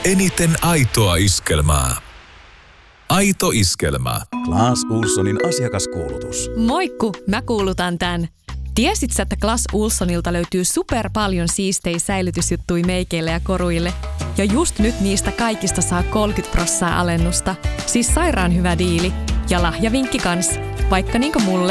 eniten aitoa iskelmää. Aito iskelmä. Clas Ohlsonin asiakaskuulutus. Moikku, mä kuulutan tän. Tiesit sä, että Clas Ohlsonilta löytyy super paljon siistejä säilytysjuttui meikeille ja koruille? Ja just nyt niistä kaikista saa 30% alennusta. Siis sairaan hyvä diili. Ja lahjavinkki kans, vaikka niinku mulle.